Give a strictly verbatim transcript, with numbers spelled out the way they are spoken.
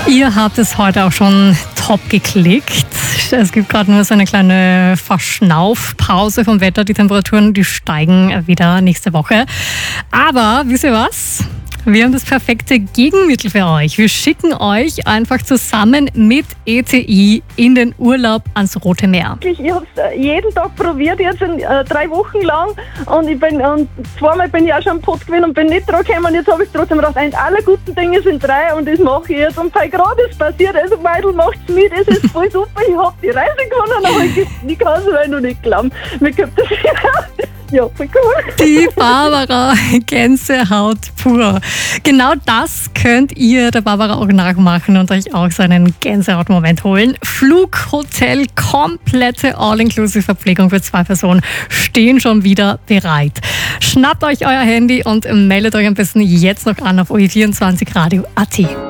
Ihr habt es heute auch schon top geklickt. Es gibt gerade nur so eine kleine Verschnaufpause vom Wetter. Die Temperaturen, die steigen wieder nächste Woche. Aber wisst ihr was? Wir haben das perfekte Gegenmittel für euch. Wir schicken euch einfach zusammen mit E T I in den Urlaub ans Rote Meer. Ich habe es jeden Tag probiert, jetzt in, äh, drei Wochen lang. Und, ich bin, und zweimal bin ich auch schon am Pott gewesen und bin nicht dran gekommen. Und jetzt habe ich trotzdem gedacht, eins aller guten Dinge sind drei und das mache ich jetzt. Und bei gerade ist passiert, also Meidl macht es mit, es ist voll super. Ich habe die Reise gewonnen, aber ich, ich kann es noch nicht glauben. Mir kommt das ja, voll cool. Die Barbara, Gänsehaut pur. Genau das könnt ihr der Barbara auch nachmachen und euch auch so einen Gänsehaut-Moment holen. Flug, Hotel, komplette All-Inclusive-Verpflegung für zwei Personen stehen schon wieder bereit. Schnappt euch euer Handy und meldet euch am besten jetzt noch an auf O E vierundzwanzig Radio Punkt A T.